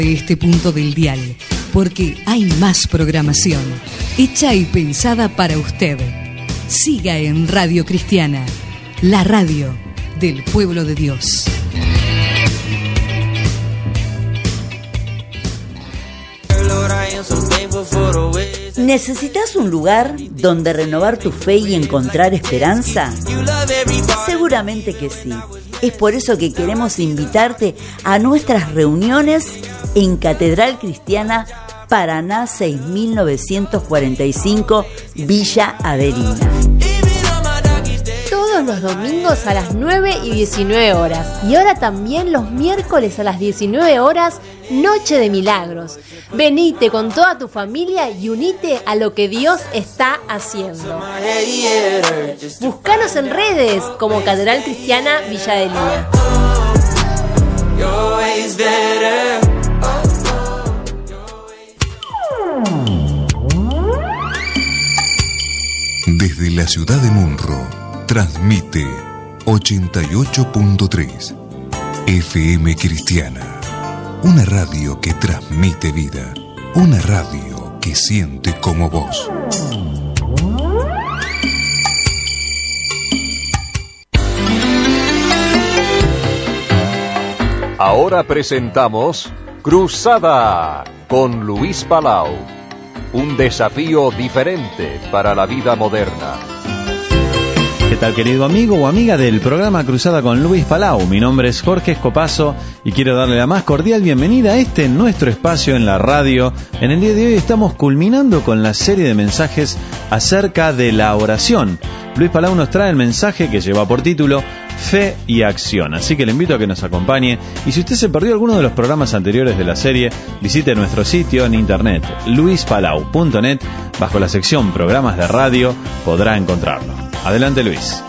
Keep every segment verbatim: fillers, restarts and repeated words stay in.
Este punto del dial, porque hay más programación, hecha y pensada para usted. Siga en Radio Cristiana, la radio del pueblo de Dios. ¿Necesitas un lugar donde renovar tu fe y encontrar esperanza? Seguramente que sí. Es por eso que queremos invitarte a nuestras reuniones en Catedral Cristiana Paraná seis mil novecientos cuarenta y cinco, Villa Averina. Todos los domingos a las nueve y diecinueve horas. Y ahora también los miércoles a las diecinueve horas, Noche de Milagros. Venite con toda tu familia y unite a lo que Dios está haciendo. Búscanos en redes como Catedral Cristiana Villa Adelina. Desde la ciudad de Munro, transmite ochenta y ocho punto tres F M Cristiana, una radio que transmite vida, una radio que siente como vos. Ahora presentamos Cruzada con Luis Palau, un desafío diferente para la vida moderna. ¿Qué tal, querido amigo o amiga del programa Cruzada con Luis Palau? Mi nombre es Jorge Escopazo y quiero darle la más cordial bienvenida a este nuestro espacio en la radio. En el día de hoy estamos culminando con la serie de mensajes acerca de la oración. Luis Palau nos trae el mensaje que lleva por título Fe y Acción, así que le invito a que nos acompañe. Y si usted se perdió alguno de los programas anteriores de la serie, visite nuestro sitio en internet luis palau punto net. Bajo la sección Programas de Radio podrá encontrarlo. Adelante, Luis.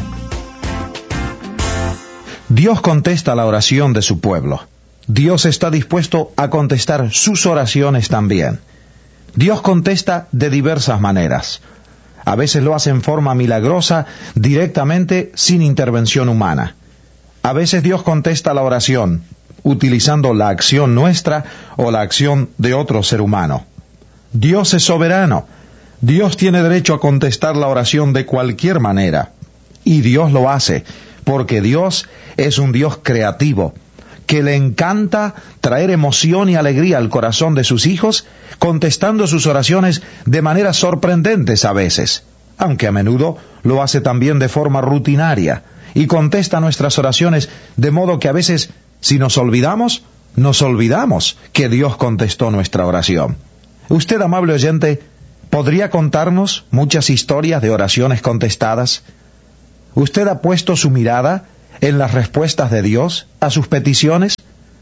Dios contesta la oración de su pueblo. Dios está dispuesto a contestar sus oraciones también. Dios contesta de diversas maneras. A veces lo hace en forma milagrosa, directamente, sin intervención humana. A veces Dios contesta la oración, utilizando la acción nuestra o la acción de otro ser humano. Dios es soberano. Dios tiene derecho a contestar la oración de cualquier manera. Y Dios lo hace, porque Dios es un Dios creativo, que le encanta traer emoción y alegría al corazón de sus hijos, contestando sus oraciones de maneras sorprendentes a veces, aunque a menudo lo hace también de forma rutinaria, y contesta nuestras oraciones de modo que a veces, si nos olvidamos, nos olvidamos que Dios contestó nuestra oración. Usted, amable oyente, ¿podría contarnos muchas historias de oraciones contestadas? ¿Usted ha puesto su mirada en las respuestas de Dios a sus peticiones?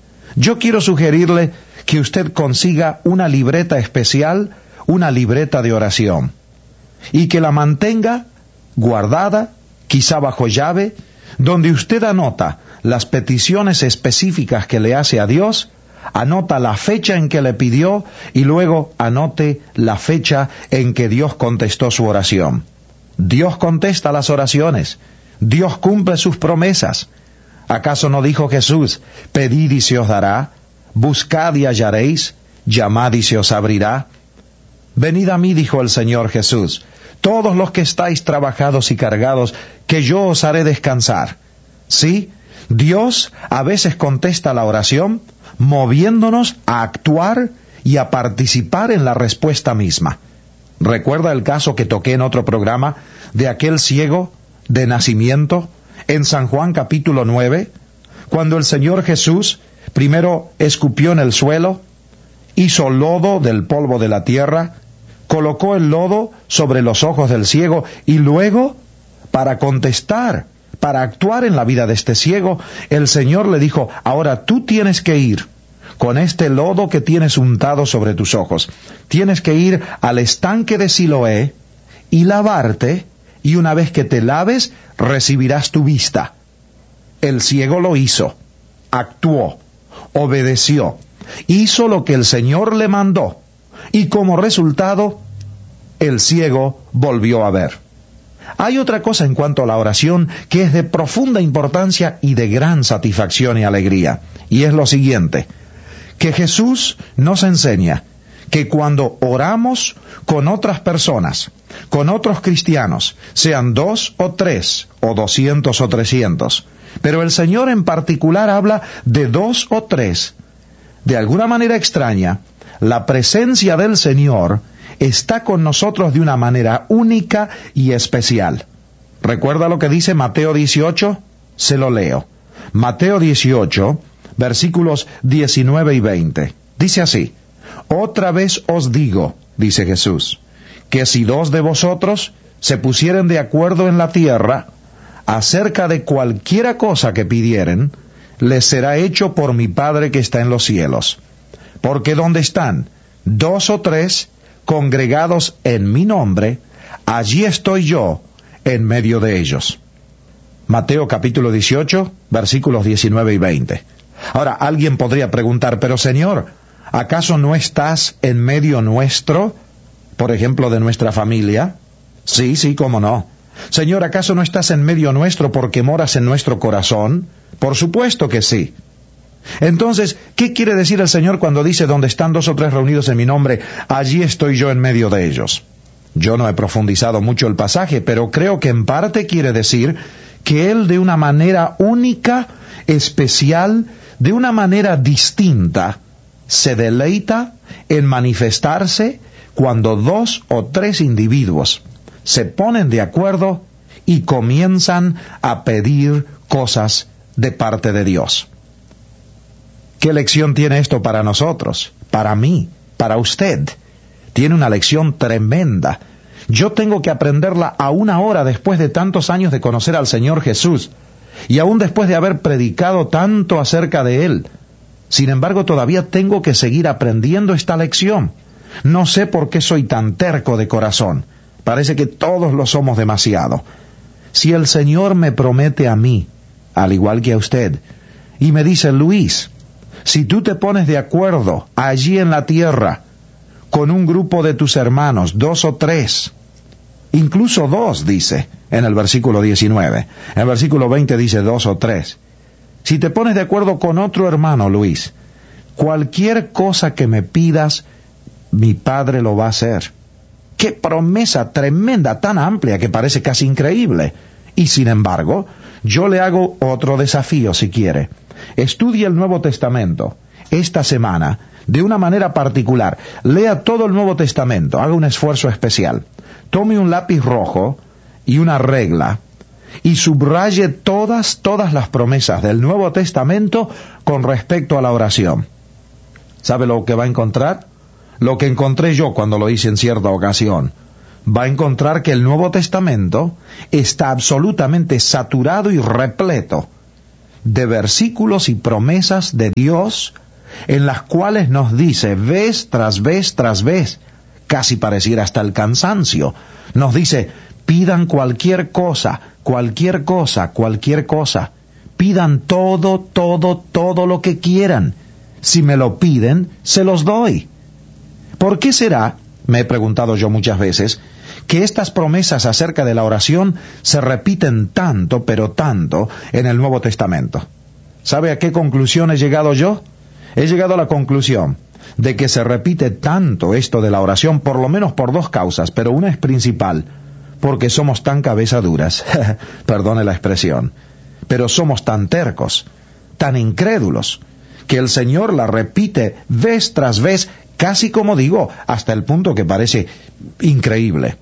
Yo quiero sugerirle que usted consiga una libreta especial, una libreta de oración, y que la mantenga guardada, quizá bajo llave, donde usted anota las peticiones específicas que le hace a Dios, anota la fecha en que le pidió y luego anote la fecha en que Dios contestó su oración. Dios contesta las oraciones. Dios cumple sus promesas. ¿Acaso no dijo Jesús, pedid y se os dará, buscad y hallaréis, llamad y se os abrirá? Venid a mí, dijo el Señor Jesús, todos los que estáis trabajados y cargados, que yo os haré descansar. Sí, Dios a veces contesta la oración, moviéndonos a actuar y a participar en la respuesta misma. ¿Recuerda el caso que toqué en otro programa de aquel ciego de nacimiento en San Juan capítulo nueve, cuando el Señor Jesús primero escupió en el suelo, hizo lodo del polvo de la tierra, colocó el lodo sobre los ojos del ciego y luego, para contestar, para actuar en la vida de este ciego, el Señor le dijo, ahora tú tienes que ir con este lodo que tienes untado sobre tus ojos. Tienes que ir al estanque de Siloé y lavarte, y una vez que te laves, recibirás tu vista. El ciego lo hizo, actuó, obedeció, hizo lo que el Señor le mandó, y como resultado, el ciego volvió a ver. Hay otra cosa en cuanto a la oración que es de profunda importancia y de gran satisfacción y alegría, y es lo siguiente, que Jesús nos enseña que cuando oramos con otras personas, con otros cristianos, sean dos o tres, o doscientos o trescientos, pero el Señor en particular habla de dos o tres, de alguna manera extraña, la presencia del Señor está con nosotros de una manera única y especial. ¿Recuerda lo que dice Mateo dieciocho? Se lo leo. Mateo dieciocho, versículos diecinueve y veinte. Dice así: Otra vez os digo, dice Jesús, que si dos de vosotros se pusieren de acuerdo en la tierra acerca de cualquiera cosa que pidieren, les será hecho por mi Padre que está en los cielos. Porque donde están dos o tres congregados en mi nombre, allí estoy yo en medio de ellos. Mateo capítulo dieciocho, versículos diecinueve y veinte. Ahora, alguien podría preguntar, pero Señor, ¿acaso no estás en medio nuestro, por ejemplo, de nuestra familia? Sí, sí, cómo no. Señor, ¿acaso no estás en medio nuestro porque moras en nuestro corazón? Por supuesto que sí. Entonces, ¿qué quiere decir el Señor cuando dice, donde están dos o tres reunidos en mi nombre, allí estoy yo en medio de ellos? Yo no he profundizado mucho el pasaje, pero creo que en parte quiere decir que Él de una manera única, especial, de una manera distinta, se deleita en manifestarse cuando dos o tres individuos se ponen de acuerdo y comienzan a pedir cosas de parte de Dios. ¿Qué lección tiene esto para nosotros? Para mí, para usted. Tiene una lección tremenda. Yo tengo que aprenderla aún ahora, después de tantos años de conocer al Señor Jesús, y aún después de haber predicado tanto acerca de Él. Sin embargo, todavía tengo que seguir aprendiendo esta lección. No sé por qué soy tan terco de corazón. Parece que todos lo somos demasiado. Si el Señor me promete a mí, al igual que a usted, y me dice, Luis, si tú te pones de acuerdo allí en la tierra con un grupo de tus hermanos, dos o tres, incluso dos, dice en el versículo diecinueve. En el versículo veinte dice dos o tres. Si te pones de acuerdo con otro hermano, Luis, cualquier cosa que me pidas, mi Padre lo va a hacer. ¡Qué promesa tremenda, tan amplia que parece casi increíble! Y sin embargo, yo le hago otro desafío si quiere. Estudie el Nuevo Testamento esta semana de una manera particular. Lea todo el Nuevo Testamento, haga un esfuerzo especial. Tome un lápiz rojo y una regla y subraye todas, todas las promesas del Nuevo Testamento con respecto a la oración. ¿Sabe lo que va a encontrar? Lo que encontré yo cuando lo hice en cierta ocasión. Va a encontrar que el Nuevo Testamento está absolutamente saturado y repleto de versículos y promesas de Dios en las cuales nos dice vez tras vez tras vez, casi pareciera hasta el cansancio, nos dice, pidan cualquier cosa, cualquier cosa, cualquier cosa, pidan todo, todo, todo lo que quieran. Si me lo piden, se los doy. ¿Por qué será, me he preguntado yo muchas veces, que estas promesas acerca de la oración se repiten tanto, pero tanto, en el Nuevo Testamento? ¿Sabe a qué conclusión he llegado yo? He llegado a la conclusión de que se repite tanto esto de la oración, por lo menos por dos causas, pero una es principal, porque somos tan cabezaduras, perdone la expresión, pero somos tan tercos, tan incrédulos, que el Señor la repite vez tras vez, casi como digo, hasta el punto que parece increíble.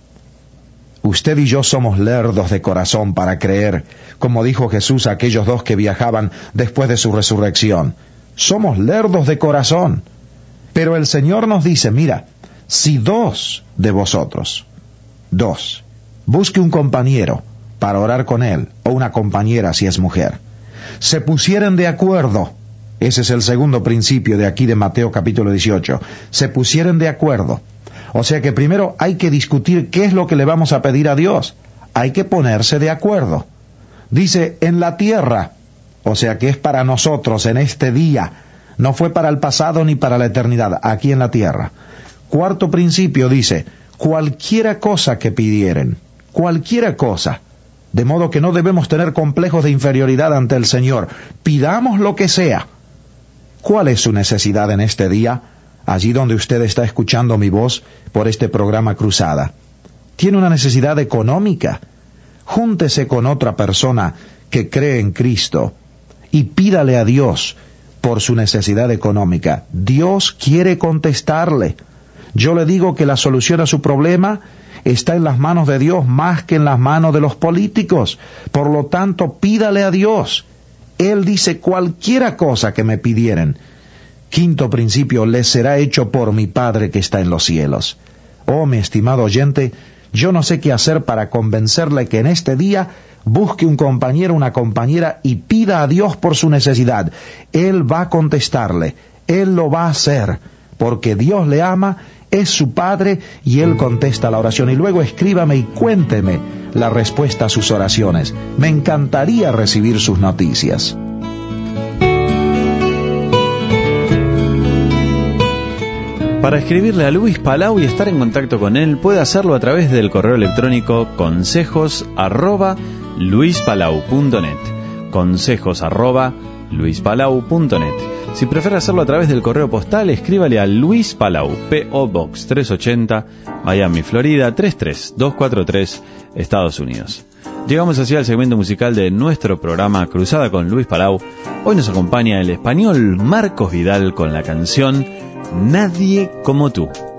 Usted y yo somos lerdos de corazón para creer, como dijo Jesús a aquellos dos que viajaban después de su resurrección. Somos lerdos de corazón. Pero el Señor nos dice, mira, si dos de vosotros, dos, busque un compañero para orar con él, o una compañera si es mujer, se pusieren de acuerdo. Ese es el segundo principio de aquí de Mateo capítulo dieciocho. Se pusieron de acuerdo. O sea que primero hay que discutir qué es lo que le vamos a pedir a Dios. Hay que ponerse de acuerdo. Dice, en la tierra. O sea que es para nosotros en este día. No fue para el pasado ni para la eternidad. Aquí en la tierra. Cuarto principio dice, cualquiera cosa que pidieren. Cualquiera cosa. De modo que no debemos tener complejos de inferioridad ante el Señor. Pidamos lo que sea. ¿Cuál es su necesidad en este día, allí donde usted está escuchando mi voz por este programa Cruzada? ¿Tiene una necesidad económica? Júntese con otra persona que cree en Cristo y pídale a Dios por su necesidad económica. Dios quiere contestarle. Yo le digo que la solución a su problema está en las manos de Dios más que en las manos de los políticos. Por lo tanto, pídale a Dios. Él dice, cualquiera cosa que me pidieren. Quinto principio, les será hecho por mi Padre que está en los cielos. Oh, mi estimado oyente, yo no sé qué hacer para convencerle que en este día busque un compañero, una compañera y pida a Dios por su necesidad. Él va a contestarle, Él lo va a hacer, porque Dios le ama, es su Padre y Él contesta la oración. Y luego escríbame y cuénteme la respuesta a sus oraciones. Me encantaría recibir sus noticias. Para escribirle a Luis Palau y estar en contacto con él, puede hacerlo a través del correo electrónico consejos arroba luispalau punto net. Consejos arroba luispalau punto net. Si prefiere hacerlo a través del correo postal, escríbale a Luis Palau, P O Box trescientos ochenta, Miami, Florida tres tres dos cuatro tres, Estados Unidos. Llegamos así al segmento musical de nuestro programa Cruzada con Luis Palau. Hoy nos acompaña el español Marcos Vidal con la canción Nadie como tú.